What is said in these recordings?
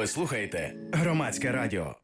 Ви слухаєте Громадське радіо.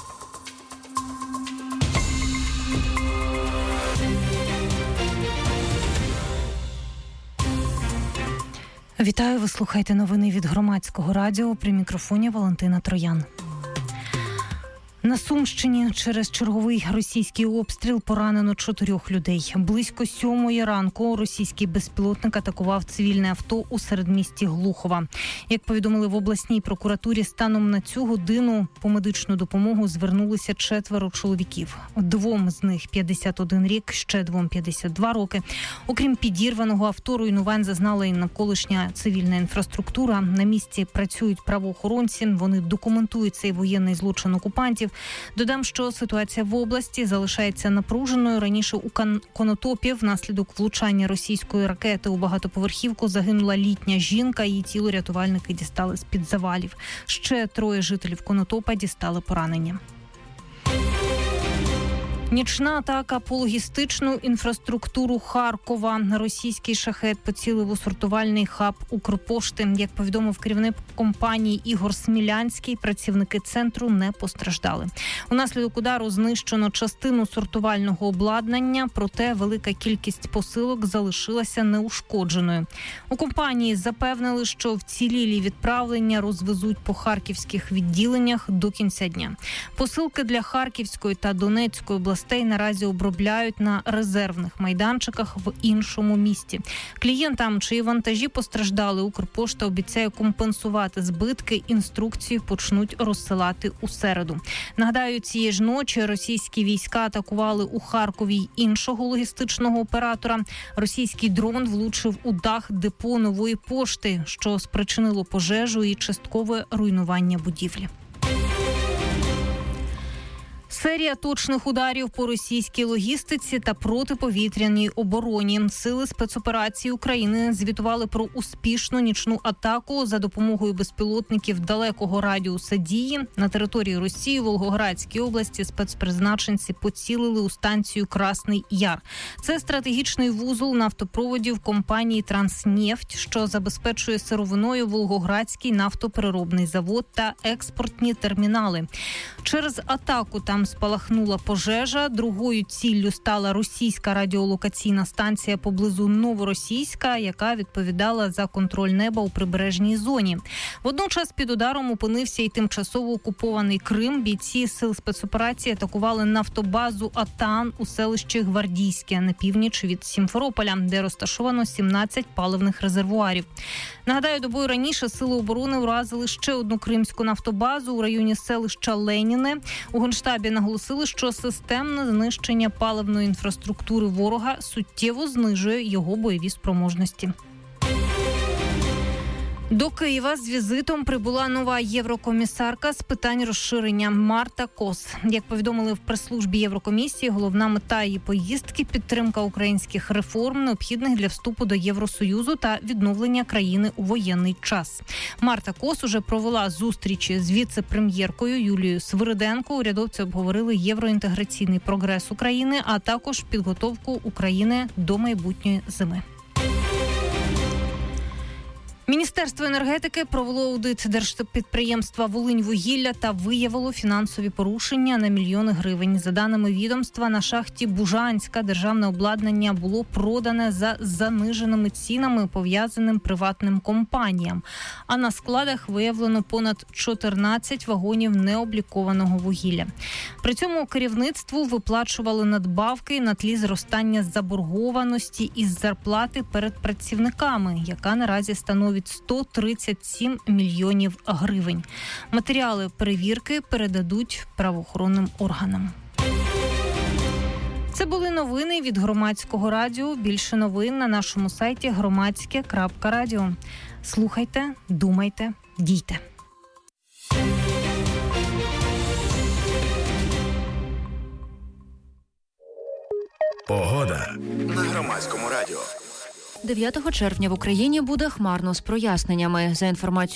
Вітаю, ви слухаєте новини від Громадського радіо. При мікрофоні Валентина Троян. На Сумщині через черговий російський обстріл поранено 4 людей. Близько 7 ранку російський безпілотник атакував цивільне авто у середмісті Глухова. Як повідомили в обласній прокуратурі, станом на цю годину по медичну допомогу звернулися 4 чоловіків. 2 з них 51 рік, ще 2 52 роки. Окрім підірваного авто, руйнувань зазнала і навколишня цивільна інфраструктура. На місці працюють правоохоронці, вони документують цей воєнний злочин окупантів. Додам, що ситуація в області залишається напруженою. Раніше у Конотопі внаслідок влучання російської ракети у багатоповерхівку загинула літня жінка. Її тіло рятувальники дістали з-під завалів. Ще 3 жителів Конотопа дістали поранення. Нічна атака по логістичну інфраструктуру Харкова. Російський шахет поцілив у сортувальний хаб Укрпошти. Як повідомив керівник компанії Ігор Смілянський, працівники центру не постраждали. Унаслідок удару знищено частину сортувального обладнання, проте велика кількість посилок залишилася неушкодженою. У компанії запевнили, що вцілілі відправлення розвезуть по харківських відділеннях до кінця дня. Посилки для Харківської та Донецької областей наразі обробляють на резервних майданчиках в іншому місті. Клієнтам, чиї вантажі постраждали, Укрпошта обіцяє компенсувати збитки. Інструкції почнуть розсилати у середу. Нагадаю, цієї ж ночі російські війська атакували у Харкові й іншого логістичного оператора. Російський дрон влучив у дах депо Нової пошти, що спричинило пожежу і часткове руйнування будівлі. Серія точних ударів по російській логістиці та протиповітряній обороні. Сили спецоперації України звітували про успішну нічну атаку за допомогою безпілотників далекого радіуса дії. На території Росії у Волгоградській області спецпризначенці поцілили у станцію Красний Яр. Це стратегічний вузол нафтопроводів компанії «Транснефть», що забезпечує сировиною Волгоградський нафтопереробний завод та експортні термінали. Через атаку там спалахнула пожежа. Другою ціллю стала російська радіолокаційна станція поблизу Новоросійська, яка відповідала за контроль неба у прибережній зоні. Водночас під ударом опинився і тимчасово окупований Крим. Бійці сил спецоперації атакували нафтобазу «Атан» у селищі Гвардійське на північ від Сімферополя, де розташовано 17 паливних резервуарів. Нагадаю, добою раніше сили оборони вразили ще одну кримську нафтобазу у районі селища Леніне. У Генштабі наголосили, що системне знищення паливної інфраструктури ворога суттєво знижує його бойові спроможності. До Києва з візитом прибула нова єврокомісарка з питань розширення Марта Кос. Як повідомили в прес-службі Єврокомісії, головна мета її поїздки – підтримка українських реформ, необхідних для вступу до Євросоюзу та відновлення країни у воєнний час. Марта Кос уже провела зустрічі з віце-прем'єркою Юлією Свириденко. Урядовці обговорили євроінтеграційний прогрес України, а також підготовку України до майбутньої зими. Міністерство енергетики провело аудит держпідприємства «Волиньвугілля» та виявило фінансові порушення на мільйони гривень. За даними відомства, на шахті Бужанська державне обладнання було продане за заниженими цінами, пов'язаним приватним компаніям. А на складах виявлено понад 14 вагонів необлікованого вугілля. При цьому керівництву виплачували надбавки на тлі зростання заборгованості із зарплати перед працівниками, яка наразі становить 137 мільйонів гривень. Матеріали перевірки передадуть правоохоронним органам. Це були новини від Громадського радіо. Більше новин на нашому сайті громадське.радіо. Слухайте, думайте, дійте. Погода на Громадському радіо. 9 червня в Україні буде хмарно з проясненнями. За інформацією